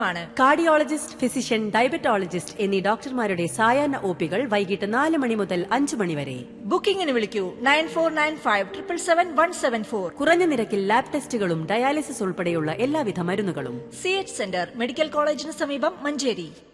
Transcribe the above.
Cardiologist, physician, diabetologist എന്നീ ഡോക്ടർമാരുടെ സായാഹ്ന ഒപികൾ വൈകിട്ട് 4 മണി മുതൽ 5 മണി വരെ. ബുക്കിംഗിന് വിളിക്കൂ 9495777174. കുറഞ്ഞ നിരക്കിൽ ലാബ് ടെസ്റ്റുകളും ഡയാലിസിസ് ഉൾപ്പെടെയുള്ള എല്ലാവിധ മരുന്നുകളും. CH സെന്റർ മെഡിക്കൽ കോളേജിന് സമീപം, മഞ്ചേരി.